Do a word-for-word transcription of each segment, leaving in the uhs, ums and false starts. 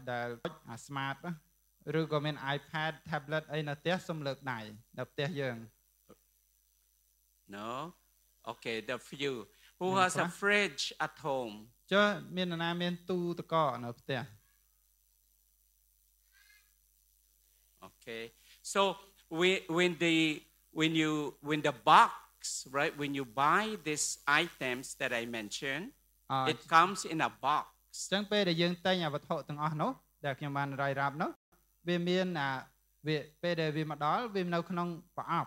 ដែល smart ឬក៏មាន iPad tablet អីនៅផ្ទះសូមលើកដៃនៅផ្ទះយើង No okay the few who has a fridge at home ចុះមាននរណាមានទូទឹកកកនៅផ្ទះ Okay so when when the when you when the box right when you buy these items that I mentioned it comes in a box ចឹងពេលដែលយើងទិញវត្ថុទាំងអស់នោះដែលខ្ញុំបានរាយរាប់នោះវាមានវាពេលដែលវាមកដល់វានៅក្នុងប្រអប់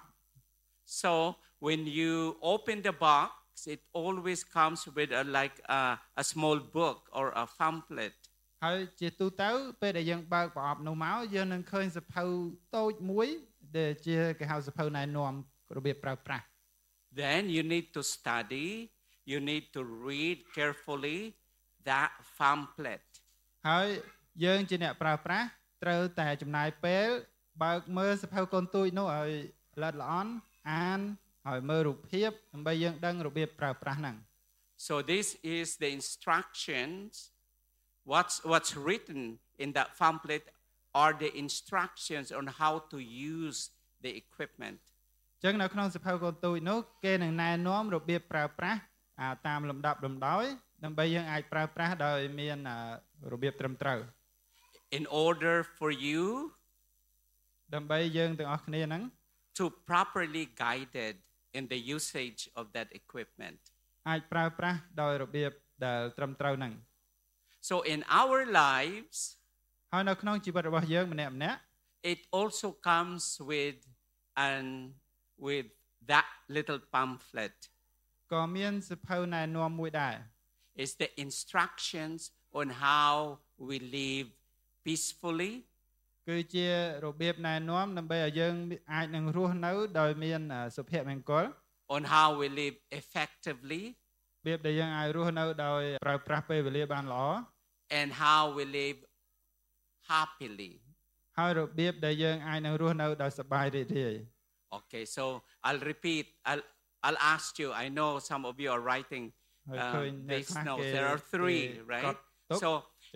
So when you open the box it always comes with a, like a, a small book or a pamphlet ហើយជាទូទៅពេលដែលយើងបើកប្រអប់នោះមកយើងនឹងឃើញសភៅតូចមួយដែលជាគេហៅសភៅណែនាំរបៀបប្រើប្រាស់ Then you need to study you need to read carefully that pamphlet ហើយយើងជាអ្នកប្រើប្រាស់ត្រូវតែចំណាយពេលបើកមើលសភៅកូនទូចនោះឲ្យល្អិតល្អន់អានហើយមើលរូបភាពដើម្បីយើងដឹងរបៀបប្រើប្រាស់ហ្នឹង So this is the instructions what's what's written in that pamphlet are the instructions on how to use the equipment ចឹងនៅក្នុងសភៅកូនទូចនោះគេនឹងណែនាំរបៀបប្រើប្រាស់តាមលំដាប់លំដោយដើម្បីយើងអាចប្រើប្រាស់ដោយមានរបៀបត្រឹមត្រូវ In order for you ដើម្បីយើងទាំងអស់គ្នាហ្នឹង to properly guided in the usage of that equipment អាចប្រើប្រាស់ដោយរបៀបដែលត្រឹមត្រូវហ្នឹង So in our lives ហើយនៅក្នុងជីវិតរបស់យើងម្នាក់ម្នាក់ it also comes with an with that little pamphlet ក៏មានសភៅណែនាំមួយដែរ It's the instructions on how we live peacefully គឺជារបៀបណែនាំដើម្បីឲ្យយើងអាចនឹងរស់នៅដោយមានសុភមង្គល on how we live effectively របៀបដែលយើងអាចរស់នៅដោយប្រើប្រាស់ពេលវេលាបានល្អ and how we live happily ហើយរបៀបដែលយើងអាចនឹងរស់នៅដោយសប្បាយរីករាយ Okay so I'll repeat I'll I'll ask you I know some of you are writing uh, these notes there are three right so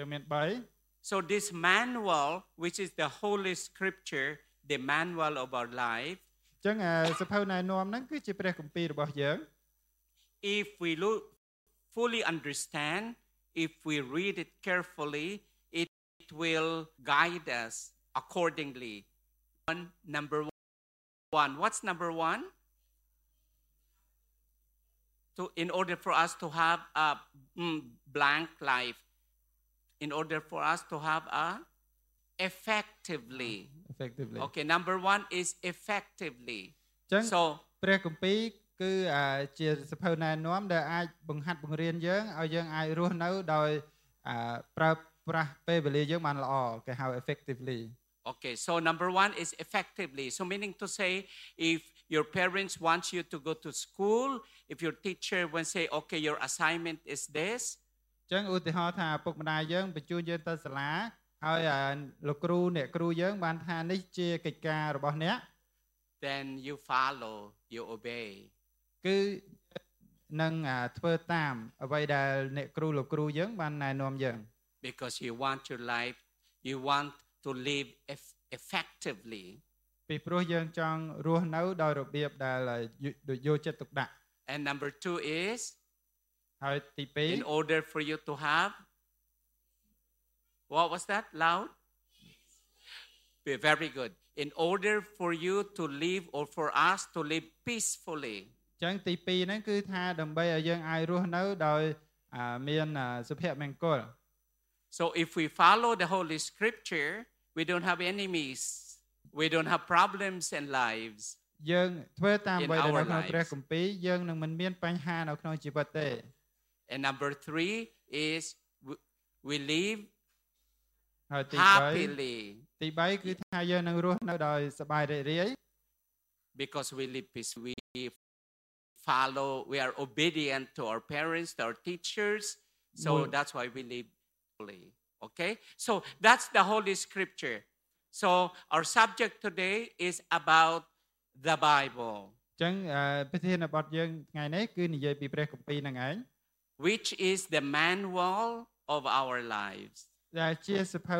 so this manual which is the holy scripture the manual of our life ចឹងសភៅណែនាំហ្នឹងគឺជាព្រះគម្ពីររបស់យើង if we look fully understand if we read it carefully it will guide us accordingly one number one what's number one to in order for us to have a mm, blank life in order for us to have a effectively effectively okay number one is effectively ចឹង so ព្រះគម្ពីរគឺជាសភៅណែនាំដែលអាចបង្ហាត់បង្រៀនយើងឲ្យយើងអាចរស់នៅដោយប្រើប្រាស់ពេលវេលាយើងបានល្អគេហៅ effectively Okay, so number one is effectively. So meaning to say, if your parents want you to go to school, if your teacher will say, okay, your assignment is this. ចឹងឧទាហរណ៍ថាឪពុកម្ដាយយើងបញ្ជូនយើងទៅសាលាហើយលោកគ្រូអ្នកគ្រូយើងបានថានេះជាកិច្ចការរបស់អ្នក Then you follow, you obey. គឺនឹងធ្វើតាមអ្វីដែលអ្នកគ្រូលោកគ្រូយើងបានណែនាំយើង Because you want your life, you want to live effectively ពីព្រោះយើងចង់រស់នៅដោយរបៀបដែលយកចិត្តទុកដាក់ and number two is ហើយទីពីរ in order for you to have what was that loud very good in order for you to live or for us to live peacefully ចឹងទីពីរហ្នឹងគឺថាដើម្បីឲ្យយើងអាចរស់នៅដោយមានសុភមង្គល So if we follow the Holy Scripture, we don't have enemies. We don't have problems in lives. យើងធ្វើតាមអ្វីដែលនៅក្នុងព្រះគម្ពីរយើងនឹងមិនមានបញ្ហានៅក្នុងជីវិតទេ And number three is we live ហើយទី happily. ទីបីគឺថាយើងនឹងរស់នៅដោយសប្បាយរីករាយ Because we live peacefully. We follow, we are obedient to our parents, to our teachers. So that's why we live. Okay, so that's the Holy Scripture. So our subject today is about the Bible. ចឹងប្រធានបទយើងថ្ងៃនេះគឺនិយាយពីព្រះគម្ពីរហ្នឹងឯង which is the manual of our lives. ដែលជាសភៅ